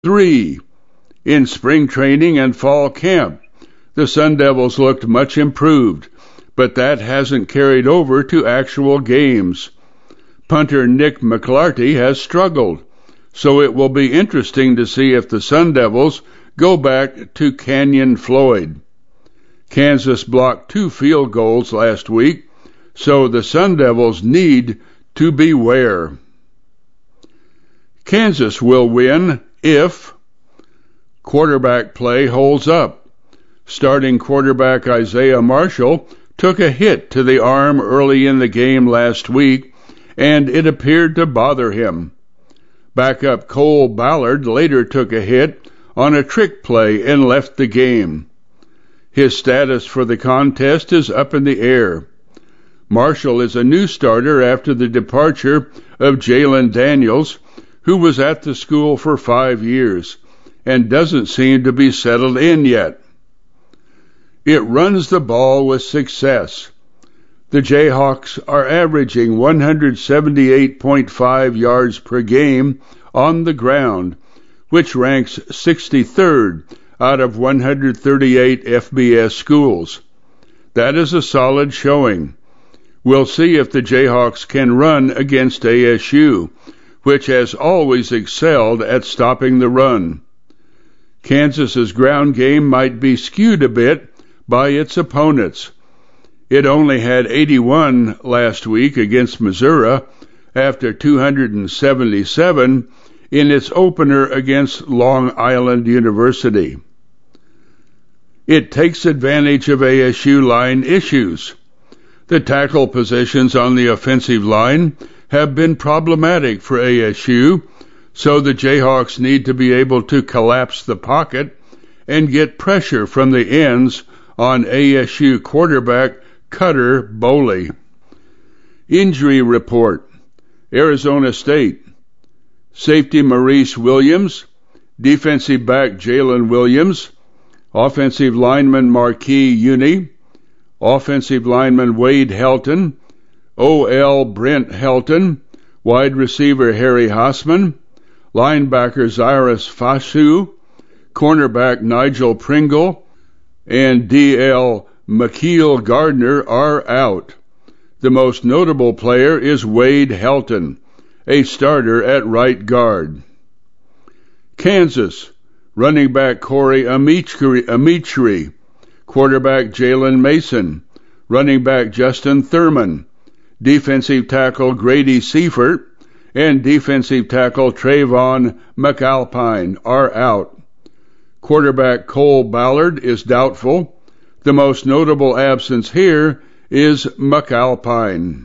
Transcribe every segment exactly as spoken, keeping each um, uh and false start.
Three, in spring training and fall camp, the Sun Devils looked much improved, but that hasn't carried over to actual games. Punter Nick McClarty has struggled, so it will be interesting to see if the Sun Devils go back to Canyon Floyd. Kansas blocked two field goals last week, so the Sun Devils need to beware. Kansas will win if quarterback play holds up. Starting quarterback Isaiah Marshall took a hit to the arm early in the game last week, and it appeared to bother him. Backup Cole Ballard later took a hit on a trick play and left the game. His status for the contest is up in the air. Marshall is a new starter after the departure of Jalen Daniels, who was at the school for five years and doesn't seem to be settled in yet. It runs the ball with success. The Jayhawks are averaging one hundred seventy-eight point five yards per game on the ground, which ranks sixty-third out of one hundred thirty-eight F B S schools. That is a solid showing. We'll see if the Jayhawks can run against A S U, which has always excelled at stopping the run. Kansas's ground game might be skewed a bit by its opponents. It only had eighty-one last week against Missouri after two hundred seventy-seven in its opener against Long Island University. It takes advantage of A S U line issues. The tackle positions on the offensive line have been problematic for A S U, so the Jayhawks need to be able to collapse the pocket and get pressure from the ends on A S U quarterback Cutter Boley. Injury report: Arizona State. Safety Maurice Williams, defensive back Jalen Williams, offensive lineman Marquis Uni, offensive lineman Wade Helton, O L Brent Helton, wide receiver Harry Hassman, linebacker Zyrus Fasu, cornerback Nigel Pringle, and D L McKeel Gardner are out. The most notable player is Wade Helton, a starter at right guard. Kansas, running back Corey Amichri, quarterback Jalen Mason, running back Justin Thurman, defensive tackle Grady Seifert, and defensive tackle Trayvon McAlpine are out. Quarterback Cole Ballard is doubtful. The most notable absence here is McAlpine.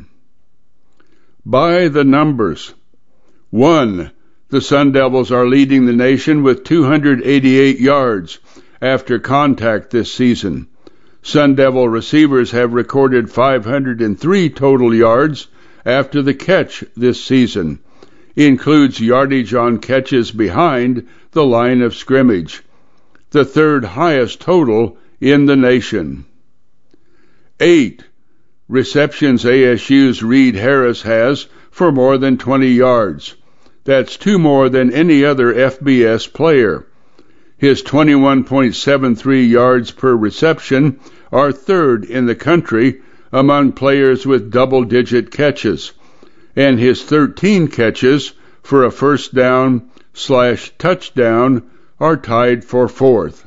By the numbers. One, the Sun Devils are leading the nation with two hundred eighty-eight yards after contact this season. Sun Devil receivers have recorded five hundred three total yards after the catch this season. Includes yardage on catches behind the line of scrimmage, the third highest total in the nation. Eight, receptions A S U's Reed Harris has for more than twenty yards. That's two more than any other F B S player. His twenty-one point seven three yards per reception are third in the country among players with double-digit catches, and his thirteen catches for a first down slash touchdown are tied for fourth.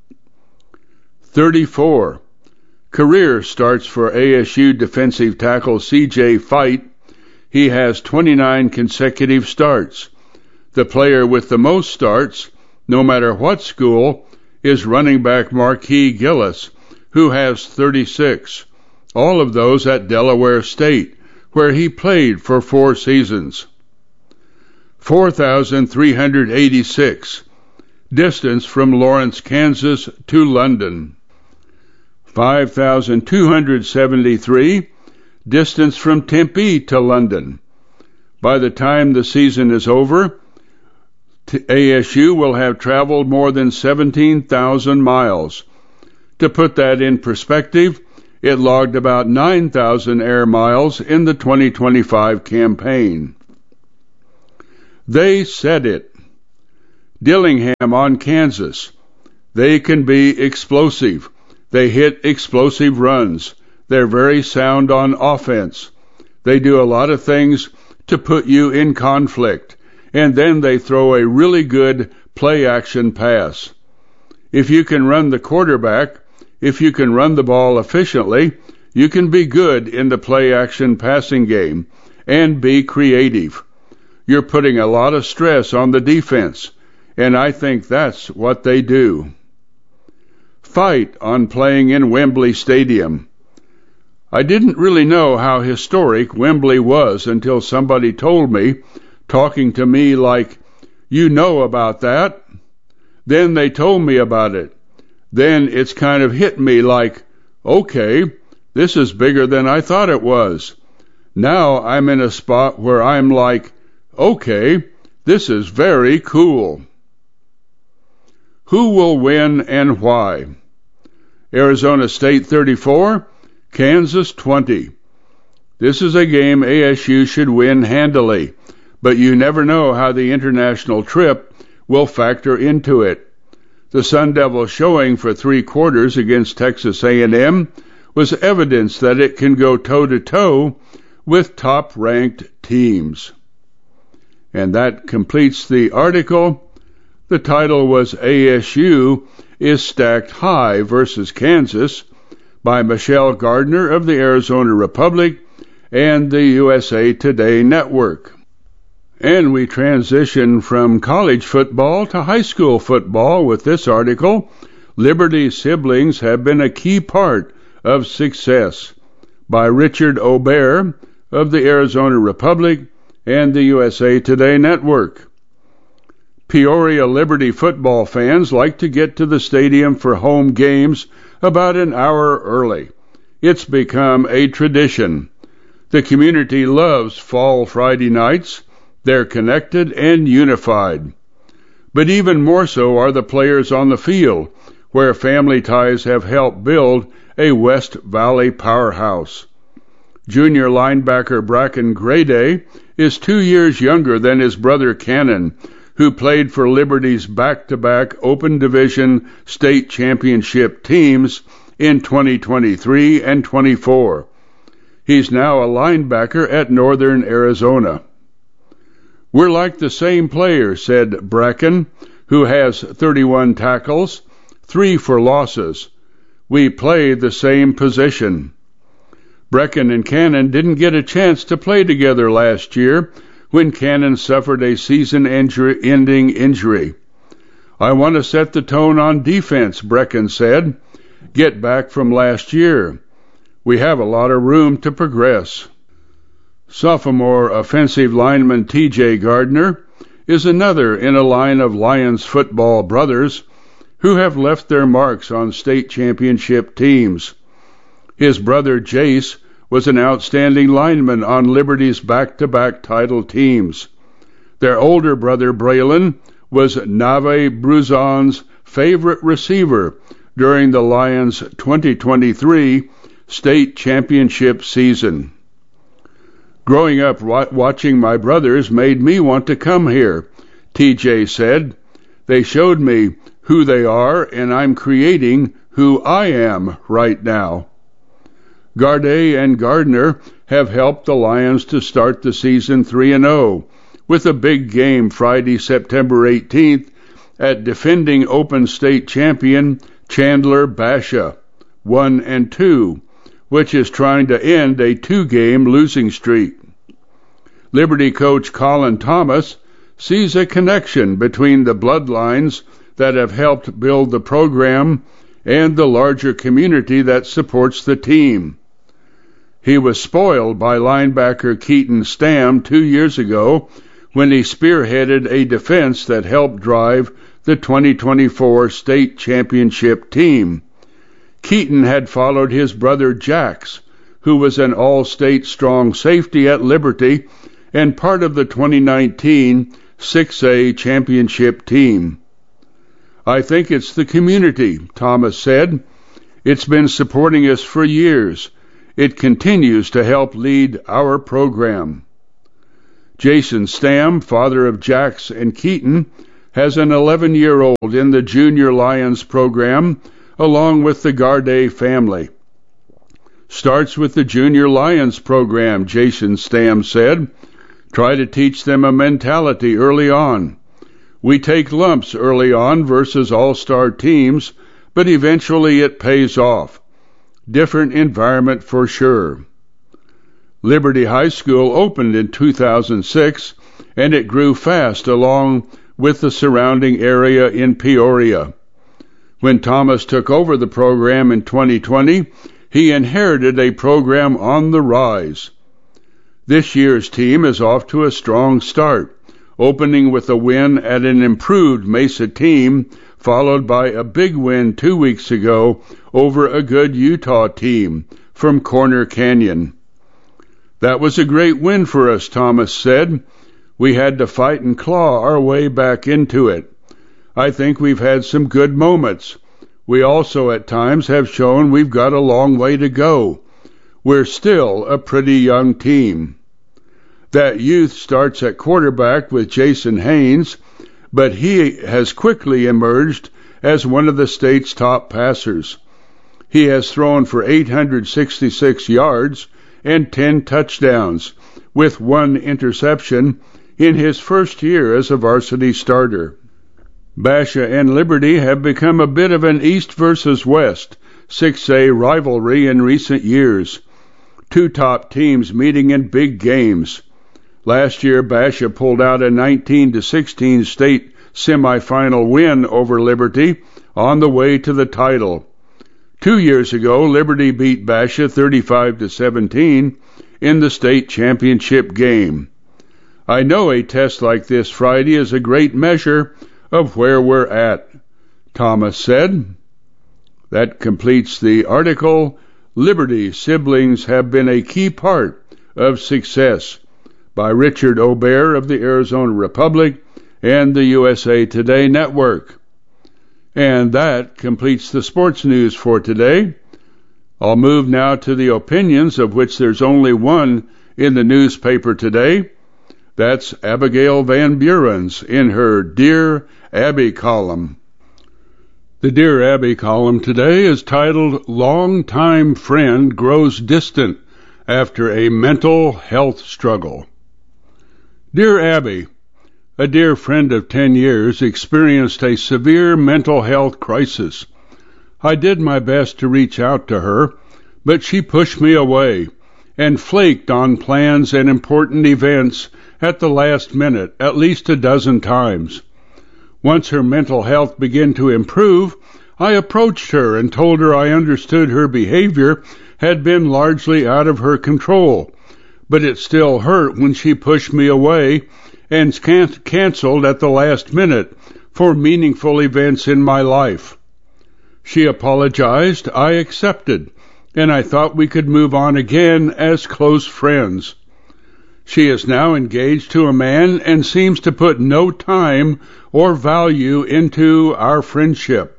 thirty-four. Career starts for A S U defensive tackle C J Fite. He has twenty-nine consecutive starts. The player with the most starts, no matter what school, is running back Marquis Gillis, who has thirty-six, all of those at Delaware State, where he played for four seasons. four thousand three hundred eighty-six, distance from Lawrence, Kansas to London. five thousand two hundred seventy-three, distance from Tempe to London. By the time the season is over, A S U will have traveled more than seventeen thousand miles. To put that in perspective, it logged about nine thousand air miles in the twenty twenty-five campaign. They said it. Dillingham on Kansas. They can be explosive. They hit explosive runs. They're very sound on offense. They do a lot of things to put you in conflict, and then they throw a really good play-action pass. If you can run the quarterback, if you can run the ball efficiently, you can be good in the play-action passing game and be creative. You're putting a lot of stress on the defense, and I think that's what they do. Fight on playing in Wembley Stadium. I didn't really know how historic Wembley was until somebody told me, talking to me like, "You know about that?" Then they told me about it. Then it's kind of hit me like, okay, this is bigger than I thought it was. Now I'm in a spot where I'm like, okay, this is very cool. Who will win and why? Arizona State thirty-four, Kansas twenty. This is a game A S U should win handily, but you never know how the international trip will factor into it. The Sun Devil showing for three quarters against Texas A and M was evidence that it can go toe-to-toe with top-ranked teams. And that completes the article. The title was A S U is Stacked High versus Kansas by Michelle Gardner of the Arizona Republic and the U S A Today Network. And we transition from college football to high school football with this article, Liberty Siblings Have Been a Key Part of Success, by Richard Aubert of the Arizona Republic and the U S A Today Network. Peoria Liberty football fans like to get to the stadium for home games about an hour early. It's become a tradition. The community loves fall Friday nights. They're connected and unified. But even more so are the players on the field, where family ties have helped build a West Valley powerhouse. Junior linebacker Bracken Grayday is two years younger than his brother Cannon, who played for Liberty's back-to-back Open Division state championship teams in twenty twenty-three and twenty-four. He's now a linebacker at Northern Arizona. "We're like the same player," said Bracken, who has thirty-one tackles, three for losses. "We play the same position." Bracken and Cannon didn't get a chance to play together last year when Cannon suffered a season-ending injury. "I want to set the tone on defense," Bracken said. "Get back from last year. We have a lot of room to progress." Sophomore offensive lineman T J Gardner is another in a line of Lions football brothers who have left their marks on state championship teams. His brother Jace was an outstanding lineman on Liberty's back-to-back title teams. Their older brother Braylon was Nave Bruzon's favorite receiver during the Lions' twenty twenty-three state championship season. "Growing up watching my brothers made me want to come here," T J said. "They showed me who they are, and I'm creating who I am right now." Garday and Gardner have helped the Lions to start the season three and oh, with a big game Friday, September eighteenth, at defending Open State champion Chandler Basha, one and two, which is trying to end a two-game losing streak. Liberty coach Colin Thomas sees a connection between the bloodlines that have helped build the program and the larger community that supports the team. He was spoiled by linebacker Keaton Stam two years ago when he spearheaded a defense that helped drive the twenty twenty-four state championship team. Keaton had followed his brother Jax, who was an all-state strong safety at Liberty and part of the twenty nineteen six A championship team. "I think it's the community," Thomas said. "It's been supporting us for years. It continues to help lead our program." Jason Stam, father of Jax and Keaton, has an eleven-year-old in the Junior Lions program, along with the Garday family. Starts with the Junior Lions program, Jason Stam said. Try to teach them a mentality early on. We take lumps early on versus all-star teams, but eventually it pays off. Different environment for sure. Liberty High School opened in two thousand six, and it grew fast along with the surrounding area in Peoria. When Thomas took over the program in twenty twenty, he inherited a program on the rise. This year's team is off to a strong start, opening with a win at an improved Mesa team, followed by a big win two weeks ago over a good Utah team from Corner Canyon. That was a great win for us, Thomas said. We had to fight and claw our way back into it. I think we've had some good moments. We also at times have shown we've got a long way to go. We're still a pretty young team. That youth starts at quarterback with Jason Haynes, but he has quickly emerged as one of the state's top passers. He has thrown for eight hundred sixty-six yards and ten touchdowns, with one interception in his first year as a varsity starter. Basha and Liberty have become a bit of an East versus West six A rivalry in recent years. Two top teams meeting in big games. Last year, Basha pulled out a nineteen to sixteen state semifinal win over Liberty on the way to the title. Two years ago, Liberty beat Basha thirty-five to seventeen in the state championship game. I know a test like this Friday is a great measure of where we're at, Thomas said. That completes the article, Liberty Siblings Have Been a Key Part of Success, by Richard Aubert of the Arizona Republic and the U S A Today Network. And that completes the sports news for today. I'll move now to the opinions, of which there's only one in the newspaper today. That's Abigail Van Buren's in her Dear Abby column. The Dear Abby column today is titled Long-Time Friend Grows Distant After a Mental Health Struggle. Dear Abby, a dear friend of ten years experienced a severe mental health crisis. I did my best to reach out to her, but she pushed me away and flaked on plans and important events at the last minute at least a dozen times. Once her mental health began to improve, I approached her and told her I understood her behavior had been largely out of her control, but it still hurt when she pushed me away and can- canceled at the last minute for meaningful events in my life. She apologized, I accepted, and I thought we could move on again as close friends. She is now engaged to a man and seems to put no time or value into our friendship.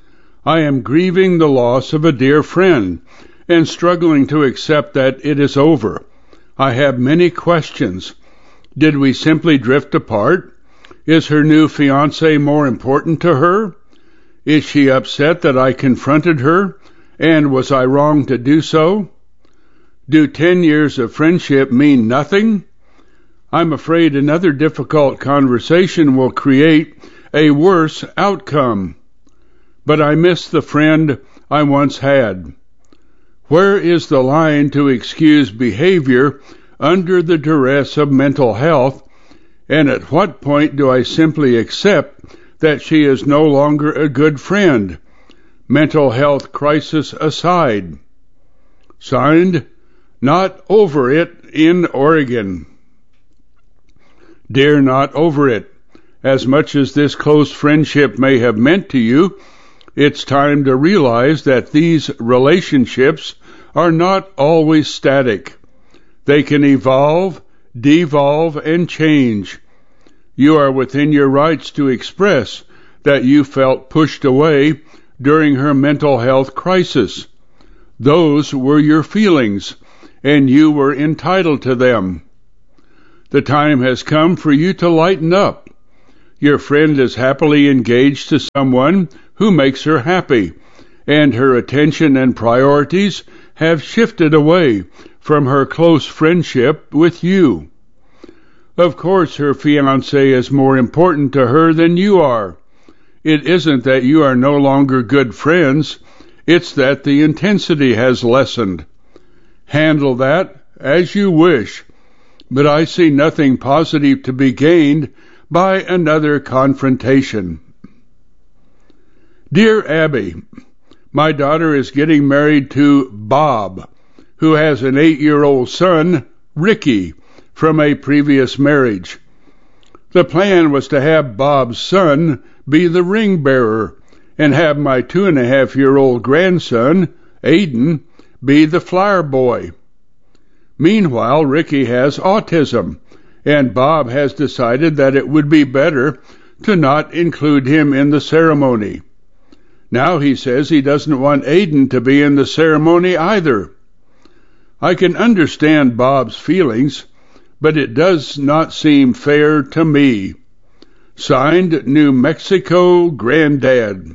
I am grieving the loss of a dear friend and struggling to accept that it is over. I have many questions. Did we simply drift apart? Is her new fiancé more important to her? Is she upset that I confronted her, and was I wrong to do so? Do ten years of friendship mean nothing? I'm afraid another difficult conversation will create a worse outcome. But I miss the friend I once had. Where is the line to excuse behavior under the duress of mental health, and at what point do I simply accept that she is no longer a good friend, mental health crisis aside? Signed, Not Over It in Oregon. Dear Not Over It, as much as this close friendship may have meant to you, it's time to realize that these relationships are not always static. They can evolve, devolve, and change. You are within your rights to express that you felt pushed away during her mental health crisis. Those were your feelings, and you were entitled to them. The time has come for you to lighten up. Your friend is happily engaged to someone who makes her happy, and her attention and priorities have shifted away from her close friendship with you. Of course, her fiancé is more important to her than you are. It isn't that you are no longer good friends, it's that the intensity has lessened. Handle that as you wish, but I see nothing positive to be gained by another confrontation. Dear Abby, my daughter is getting married to Bob, who has an eight-year-old son, Ricky, from a previous marriage. The plan was to have Bob's son be the ring bearer and have my two-and-a-half-year-old grandson, Aiden, be the flower boy. Meanwhile, Ricky has autism, and Bob has decided that it would be better to not include him in the ceremony. Now he says he doesn't want Aiden to be in the ceremony either. I can understand Bob's feelings, but it does not seem fair to me. Signed, New Mexico Granddad.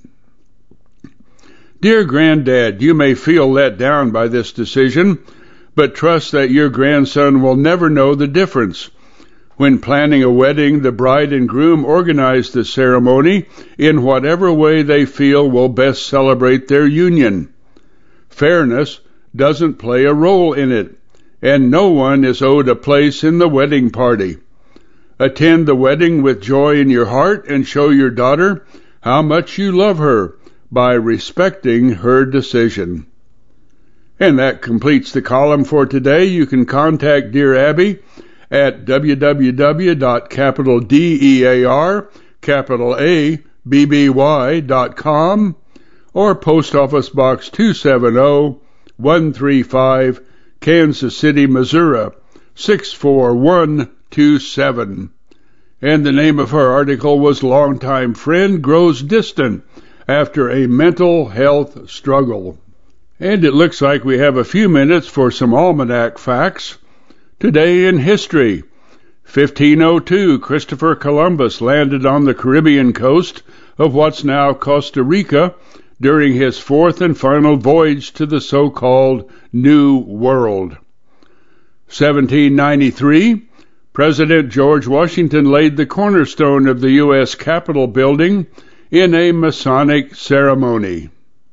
Dear Granddad, you may feel let down by this decision, but trust that your grandson will never know the difference. When planning a wedding, the bride and groom organize the ceremony in whatever way they feel will best celebrate their union. Fairness doesn't play a role in it, and no one is owed a place in the wedding party. Attend the wedding with joy in your heart and show your daughter how much you love her by respecting her decision. And that completes the column for today. You can contact Dear Abby at w w w dot capital D E A R, capital A, B B Y dot com or Post Office Box two seven zero, one three five, Kansas City, Missouri, six four one two seven. And the name of her article was Longtime Friend Grows Distant After a Mental Health Struggle. And it looks like we have a few minutes for some almanac facts. Today in history, fifteen oh two, Christopher Columbus landed on the Caribbean coast of what's now Costa Rica during his fourth and final voyage to the so-called New World. seventeen ninety-three, President George Washington laid the cornerstone of the U S Capitol building in a Masonic ceremony.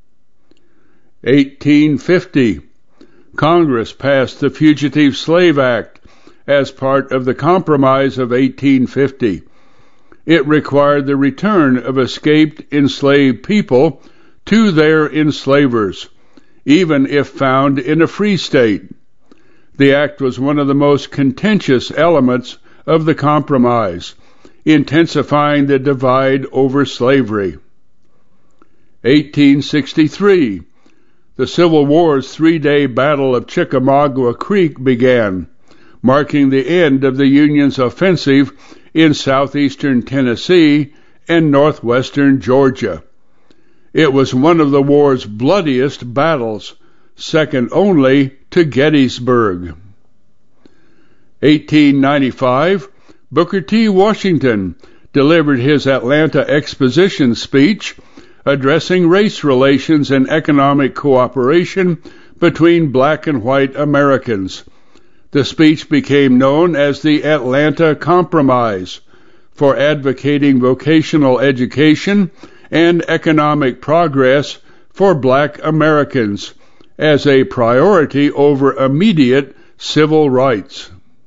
eighteen fifty, Congress passed the Fugitive Slave Act as part of the Compromise of eighteen fifty. It required the return of escaped enslaved people to their enslavers, even if found in a free state. The act was one of the most contentious elements of the compromise, intensifying the divide over slavery. eighteen sixty-three, the Civil War's three-day Battle of Chickamauga Creek began, marking the end of the Union's offensive in southeastern Tennessee and northwestern Georgia. It was one of the war's bloodiest battles, second only to Gettysburg. eighteen ninety-five, Booker T. Washington delivered his Atlanta Exposition speech addressing race relations and economic cooperation between black and white Americans. The speech became known as the Atlanta Compromise for advocating vocational education and economic progress for black Americans as a priority over immediate civil rights.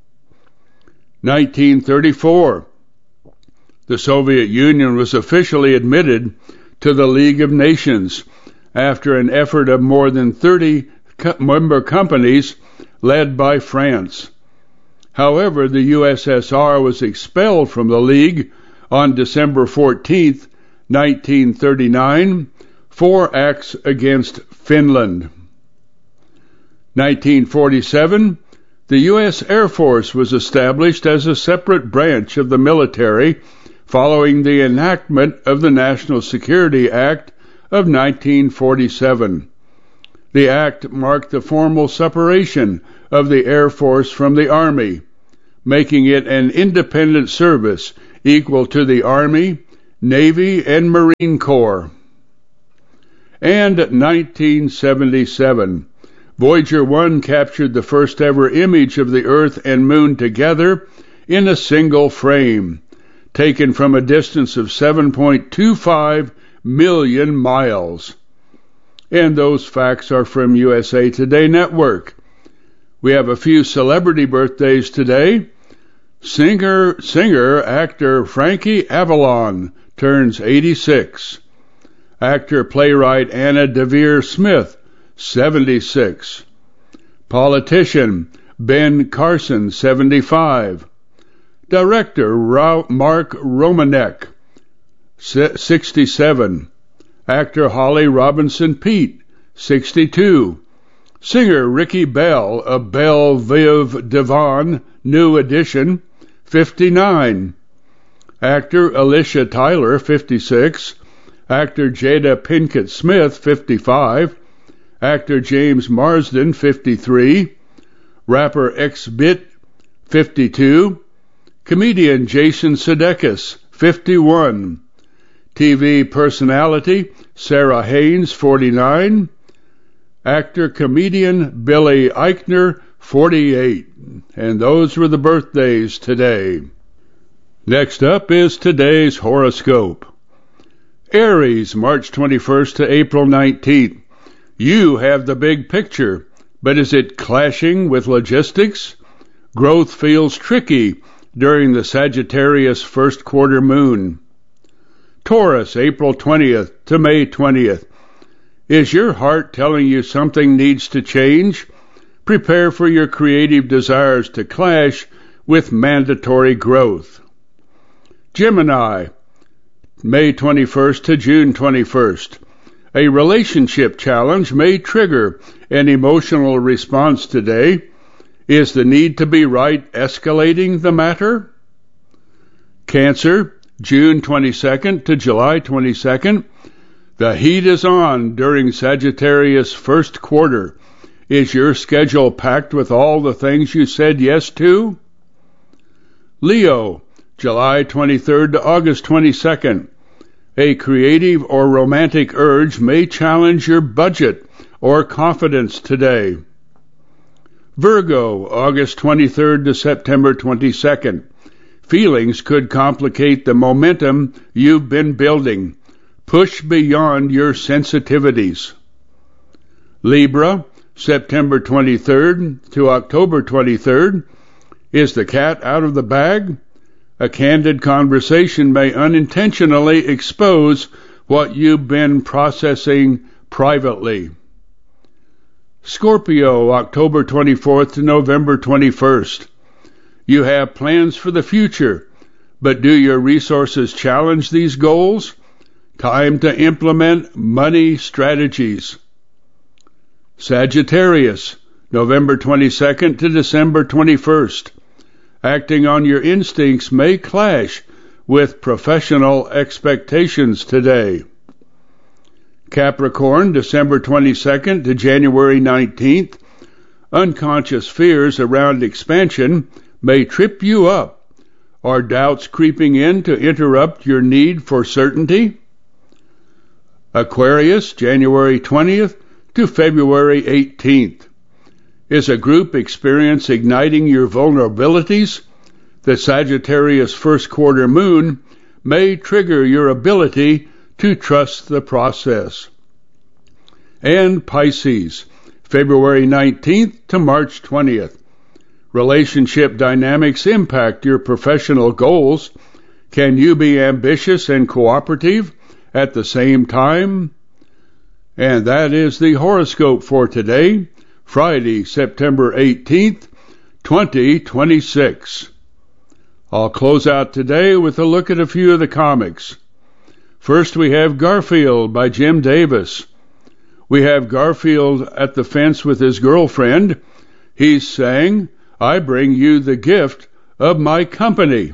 nineteen thirty-four, the Soviet Union was officially admitted to the League of Nations after an effort of more than thirty member companies led by France. However, the U S S R was expelled from the League on December fourteenth, nineteen thirty-nine, for acts against Finland. nineteen forty-seven, the U S Air Force was established as a separate branch of the military following the enactment of the National Security Act of nineteen forty-seven. The act marked the formal separation of the Air Force from the Army, making it an independent service equal to the Army, Navy, and Marine Corps. And nineteen seventy-seven, Voyager one captured the first ever image of the Earth and Moon together in a single frame, taken from a distance of seven point two five million miles. And those facts are from U S A Today Network. We have a few celebrity birthdays today. Singer, singer, actor Frankie Avalon turns eighty-six. Actor, playwright Anna Deavere Smith, seventy-six. Politician Ben Carson, seventy-five. Director Ra- Mark Romanek, sixty-seven. Actor Holly Robinson Peete, sixty-two. Singer Ricky Bell of Belle Vive Devon, New Edition, fifty-nine. Actor Alicia Tyler, fifty-six. Actor Jada Pinkett Smith, fifty-five. Actor James Marsden, fifty-three. Rapper X-Bit, fifty-two. Comedian Jason Sudeikis, fifty-one. T V personality Sarah Haynes, forty-nine. Actor, comedian Billy Eichner, forty-eight. And those were the birthdays today. Next up is today's horoscope. Aries, March twenty-first to April nineteenth. You have the big picture, but is it clashing with logistics? Growth feels tricky during the Sagittarius first quarter moon. Taurus, April twentieth to May twentieth. Is your heart telling you something needs to change? Prepare for your creative desires to clash with mandatory growth. Gemini, May twenty-first to June twenty-first. A relationship challenge may trigger an emotional response today. Is the need to be right escalating the matter? Cancer, June twenty-second to July twenty-second. The heat is on during Sagittarius first quarter. Is your schedule packed with all the things you said yes to? Leo, July twenty-third to August twenty-second. A creative or romantic urge may challenge your budget or confidence today. Virgo, August twenty-third to September twenty-second. Feelings could complicate the momentum you've been building. Push beyond your sensitivities. Libra, September twenty-third to October twenty-third. Is the cat out of the bag? A candid conversation may unintentionally expose what you've been processing privately. Scorpio, October twenty-fourth to November twenty-first. You have plans for the future, but do your resources challenge these goals? Time to implement money strategies. Sagittarius, November twenty-second to December twenty-first. Acting on your instincts may clash with professional expectations today. Capricorn, December twenty-second to January nineteenth. Unconscious fears around expansion may trip you up. Are doubts creeping in to interrupt your need for certainty? Aquarius, January twentieth to February eighteenth. Is a group experience igniting your vulnerabilities? The Sagittarius first quarter moon may trigger your ability to trust the process. And Pisces, February nineteenth to March twentieth. Relationship dynamics impact your professional goals. Can you be ambitious and cooperative at the same time? And that is the horoscope for today, Friday, September eighteenth, twenty twenty-six. I'll close out today with a look at a few of the comics. First, we have Garfield by Jim Davis. We have Garfield at the fence with his girlfriend. He's saying, "I bring you the gift of my company."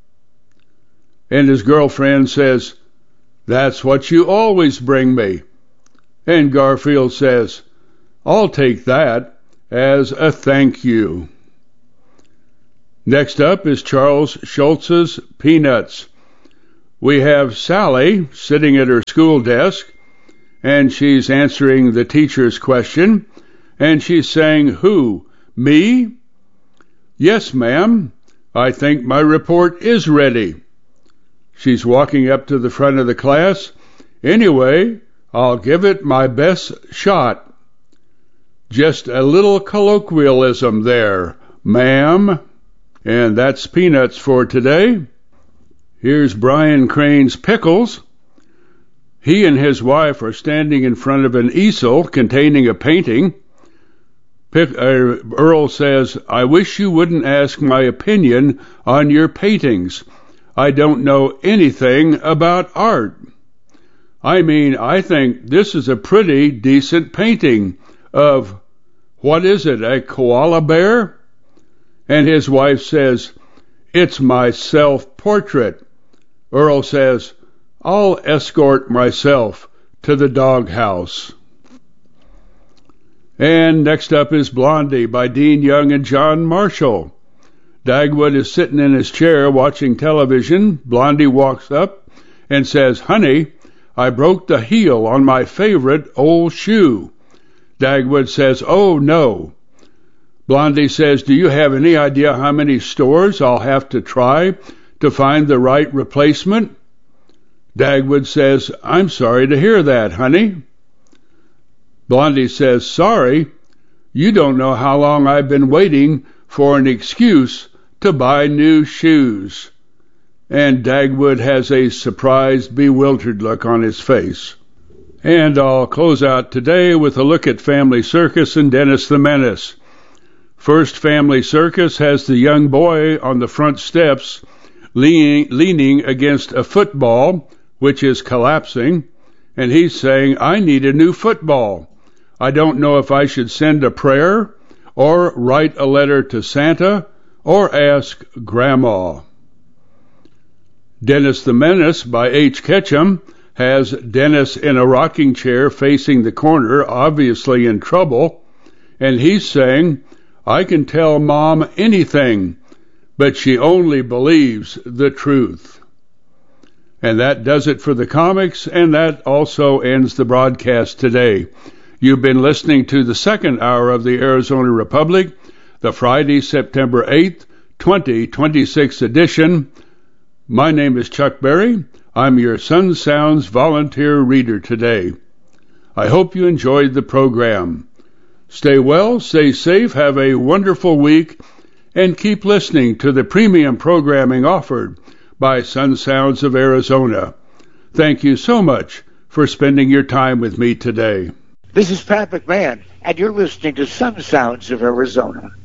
And his girlfriend says, "That's what you always bring me." And Garfield says, "I'll take that as a thank you." Next up is Charles Schultz's Peanuts. We have Sally sitting at her school desk, and she's answering the teacher's question, and she's saying, "Who? Me?" "Yes, ma'am. I think my report is ready." She's walking up to the front of the class. "Anyway, I'll give it my best shot." Just a little colloquialism there, ma'am. And that's Peanuts for today. Here's Brian Crane's Pickles. He and his wife are standing in front of an easel containing a painting. Pick, uh, Earl says, "I wish you wouldn't ask my opinion on your paintings. I don't know anything about art. I mean, I think this is a pretty decent painting of, what is it, a koala bear?" And his wife says, "It's my self-portrait." Earl says, "I'll escort myself to the doghouse." And next up is Blondie by Dean Young and John Marshall. Dagwood is sitting in his chair watching television. Blondie walks up and says, "Honey, I broke the heel on my favorite old shoe." Dagwood says, "Oh, no." Blondie says, "Do you have any idea how many stores I'll have to try to find the right replacement?" Dagwood says, "I'm sorry to hear that, honey." Blondie says, "Sorry? You don't know how long I've been waiting for an excuse to buy new shoes." And Dagwood has a surprised, bewildered look on his face. And I'll close out today with a look at Family Circus and Dennis the Menace. First, Family Circus has the young boy on the front steps leaning, leaning against a football, which is collapsing, and he's saying, "I need a new football. I don't know if I should send a prayer or write a letter to Santa or ask Grandma." Dennis the Menace by H. Ketchum has Dennis in a rocking chair facing the corner, obviously in trouble, and he's saying, "I can tell Mom anything, but she only believes the truth." And that does it for the comics, and that also ends the broadcast today. You've been listening to the second hour of the Arizona Republic, the Friday, September eighth, twenty twenty-six edition. My name is Chuck Berry. I'm your Sun Sounds volunteer reader today. I hope you enjoyed the program. Stay well, stay safe, have a wonderful week, and keep listening to the premium programming offered by Sun Sounds of Arizona. Thank you so much for spending your time with me today. This is Pat McMahon, and you're listening to Sun Sounds of Arizona.